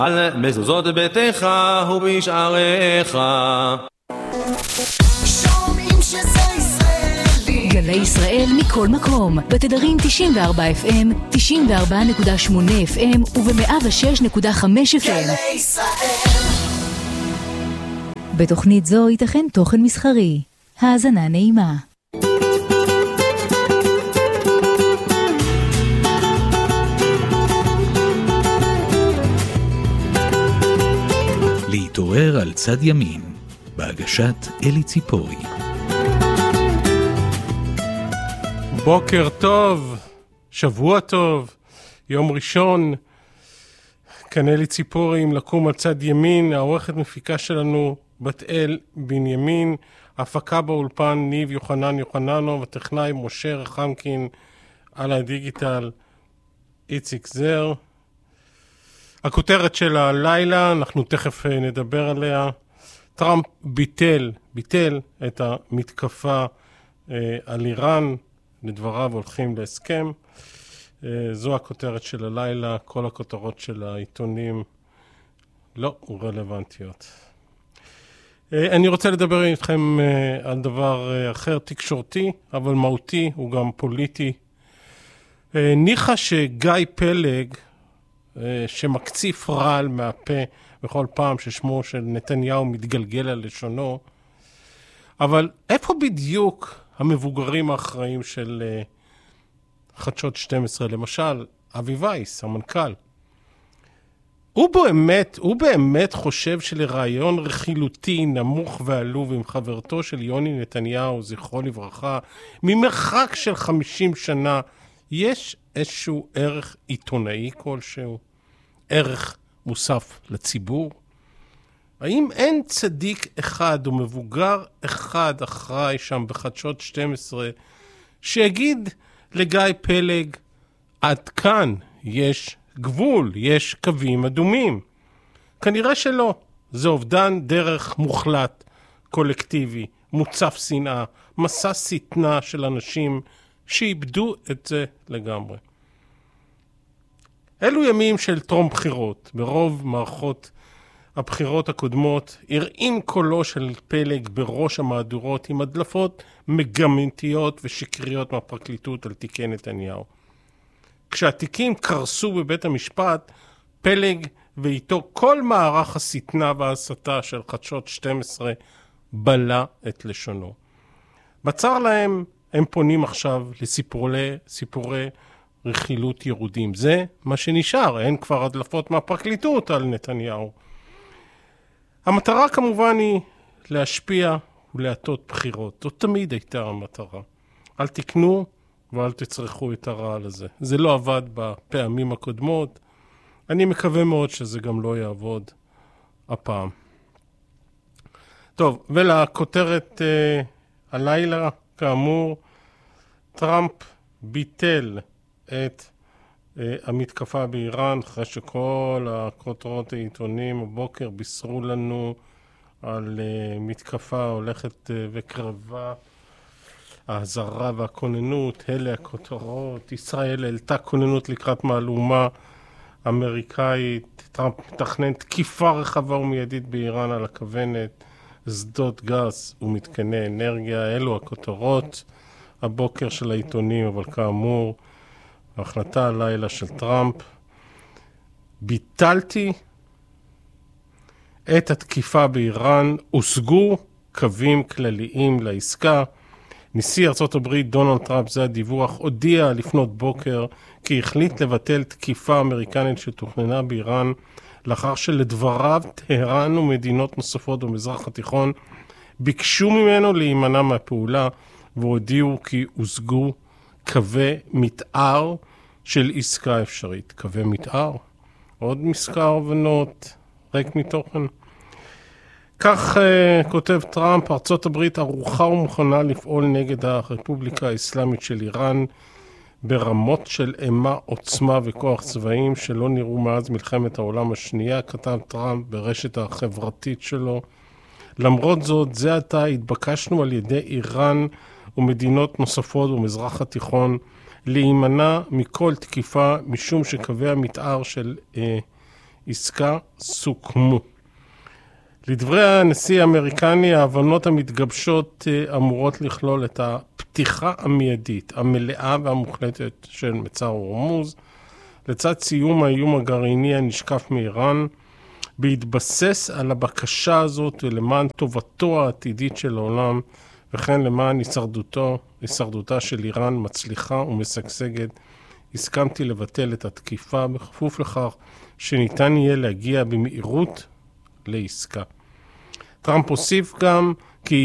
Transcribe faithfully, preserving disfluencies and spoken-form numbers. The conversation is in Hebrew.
על מזוזות ביתך ובשעריך. שומעים שזה ישראלי. גלי ישראל מכל מקום, בתדרים תשעים וארבע אף אם, תשעים וארבע נקודה שמונה אף אם וב-מאה ושש נקודה חמש אף אם. גלי ישראל. בתוכנית זו ייתכן תוכן מסחרי. האזנה נעימה. להתעורר על צד ימין, בהגשת אלי ציפורי. בוקר טוב, שבוע טוב, יום ראשון, כאן אלי ציפורי עם לקום על צד ימין, העורכת מפיקה שלנו בת אל בנימין, הפקה באולפן ניב יוחנן יוחננו, וטכנאי משה רחמקין, על הדיגיטל איציק זר. הכותרת של הלילה, אנחנו תכף נדבר עליה, טראמפ ביטל, ביטל את המתקפה אה, על איראן, לדבריו הולכים להסכם. אה, זו הכותרת של הלילה, כל הכותרות של העיתונים לא רלוונטיות. אה, אני רוצה לדבר איתכם אה, על דבר אה, אחר, תקשורתי, אבל מהותי, הוא גם פוליטי. אה, ניחא שגיא פלג, שמקציף רעל מהפה בכל פעם ששמו של נתניהו מתגלגל על לשונו, אבל איפה בדיוק המבוגרים האחראים של חדשות שתים עשרה, למשל אבי וייס, המנכ"ל? הוא באמת, הוא באמת חושב שלרעיון רכילותי נמוך ועלוב עם חברתו של יוני נתניהו, זכרו לברכה, ממרחק של חמישים שנה, יש איזשהו ערך עיתונאי כלשהו? ערך מוסף לציבור? האם אין צדיק אחד או מבוגר אחד אחראי שם בחדשות שתים עשרה שיגיד לגיא פלג, עד כאן יש גבול, יש קווים אדומים? כנראה שלא. זה אובדן דרך מוחלט, קולקטיבי, מוצף שנאה, מסע שטנה של אנשים שאיבדו את זה לגמרי. אלו ימים של טרום בחירות. ברוב מערכות הבחירות הקודמות הרעים קולו של פלג בראש המהדורות עם הדלפות מגמתיות ושקריות מהפרקליטות על תיקי נתניהו. כשהתיקים קרסו בבית המשפט, פלג ואיתו כל מערך השטנה וההסתה של חדשות שתים עשרה בלה את לשונו. בצר להם הם פונים עכשיו לסיפורי סיפורי רכילות ירודים. זה מה שנשאר, אין כבר הדלפות מהפרקליטות על נתניהו. המטרה כמובן היא להשפיע ולהטות בחירות. זאת תמיד הייתה המטרה. אל תקנו ואל תצרכו את הרעל הזה. זה לא עבד בפעמים הקודמות. אני מקווה מאוד שזה גם לא יעבוד הפעם. טוב, ולכותרת אה, הלילה, כאמור, טראמפ ביטל את uh, המתקפה באיראן, אחרי שכל הכותרות העיתונים הבוקר בישרו לנו על uh, מתקפה הולכת uh, וקרבה, ההזרה והכוננות, אלה הכותרות. ישראל העלתה כוננות לקראת מהלומה אמריקאית, טראמפ מתכנן תקיפה רחבה ומיידית באיראן על הכוונת, שדות גז ומתקני אנרגיה. אלו הכותרות הבוקר של העיתונים, אבל כאמור, ההחלטה הלילה של טראמפ, ביטלתי את התקיפה באיראן, הושגו קווים כלליים לעסקה. נשיא ארצות הברית דונלד טראמפ, זה הדיווח, הודיע לפנות בוקר כי החליט לבטל תקיפה אמריקנית שתוכננה באיראן, לאחר שלדבריו טהרן ומדינות נוספות במזרח התיכון ביקשו ממנו להימנע מהפעולה, והודיעו כי הושגו קווי מתאר של עסקה אפשרית. קווי מתאר? עוד מזכר הבנות, ריק מתוכן. כך uh, כותב טראמפ, ארצות הברית ערוכה ומוכנה לפעול נגד הרפובליקה האסלאמית של איראן ברמות של אימה, עוצמה וכוח צבאיים שלא נראו מאז מלחמת העולם השנייה, כתב טראמפ ברשת החברתית שלו. למרות זאת, זה עתה התבקשנו על ידי איראן ומדינות נוספות במזרח התיכון להימנע מכל תקיפה, משום שקווי המתאר של אה, עסקה סוכמו. לדברי הנשיא האמריקני, ההבנות המתגבשות אמורות לכלול את הפתיחה המיידית, המלאה והמוחלטת של מצר הורמוז, לצד סיום האיום הגרעיני הנשקף מאיראן, בהתבסס על הבקשה הזאת ולמען טובתו העתידית של העולם, וכן למען הישרדותו, הישרדותה של איראן מצליחה ומשגשגת, הסכמתי לבטל את התקיפה בכפוף לכך שניתן יהיה להגיע במהירות לעסקה. טראמפ הוסיף גם כי